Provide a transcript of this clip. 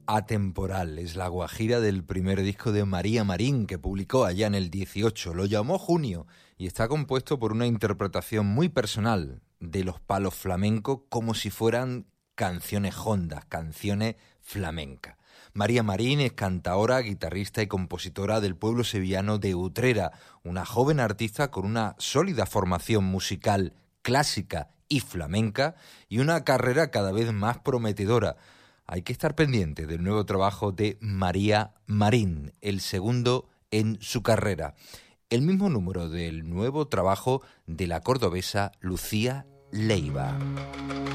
Atemporal es la guajira del primer disco de María Marín, que publicó allá en el 18. Lo llamó Junio y está compuesto por una interpretación muy personal de los palos flamencos, como si fueran canciones hondas, canciones flamencas. María Marín es cantaora, guitarrista y compositora del pueblo sevillano de Utrera, una joven artista con una sólida formación musical clásica y flamenca y una carrera cada vez más prometedora. Hay que estar pendiente del nuevo trabajo de María Marín, el segundo en su carrera. El mismo número del nuevo trabajo de la cordobesa Lucía Leiva.